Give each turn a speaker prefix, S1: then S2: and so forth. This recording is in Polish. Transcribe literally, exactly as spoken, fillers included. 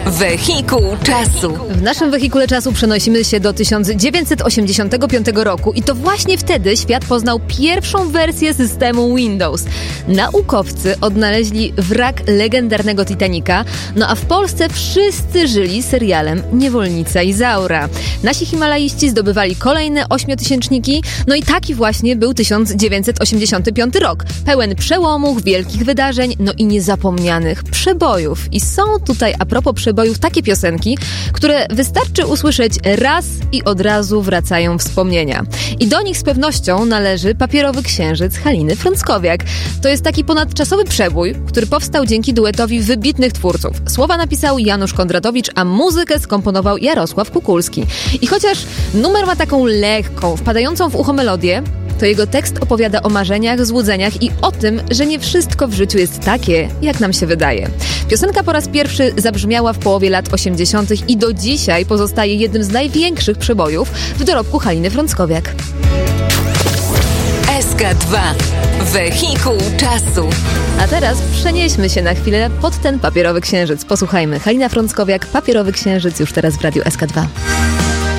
S1: Wehikuł czasu.
S2: W naszym wehikule czasu przenosimy się do tysiąc dziewięćset osiemdziesiątego piątego roku i to właśnie wtedy świat poznał pierwszą wersję systemu Windows. Naukowcy odnaleźli wrak legendarnego Titanica, no a w Polsce wszyscy żyli serialem Niewolnica Izaura. Nasi himalaiści zdobywali kolejne ośmiotysięczniki, no i taki właśnie był tysiąc dziewięćset osiemdziesiąty piąty rok. Pełen przełomów, wielkich wydarzeń, no i niezapomnianych przebojów. I są tutaj a propos przebojów takie piosenki, które wystarczy usłyszeć raz i od razu wracają wspomnienia. I do nich z pewnością należy Papierowy Księżyc Haliny Frąckowiak. To jest taki ponadczasowy przebój, który powstał dzięki duetowi wybitnych twórców. Słowa napisał Janusz Kondratowicz, a muzykę skomponował Jarosław Kukulski. I chociaż numer ma taką lekką, wpadającą w ucho melodię, to jego tekst opowiada o marzeniach, złudzeniach i o tym, że nie wszystko w życiu jest takie, jak nam się wydaje. Piosenka po raz pierwszy zabrzmiała w połowie lat osiemdziesiątych i do dzisiaj pozostaje jednym z największych przebojów w dorobku Haliny Frąckowiak.
S1: S K dwa. Wehikuł czasu.
S2: A teraz przenieśmy się na chwilę pod ten Papierowy Księżyc. Posłuchajmy. Halina Frąckowiak, Papierowy Księżyc już teraz w Radiu S K dwa.